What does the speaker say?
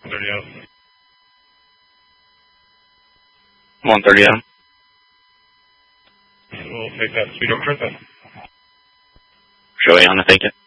130 Adam. 130 Adam. We'll take that speed over. Show you on the take it.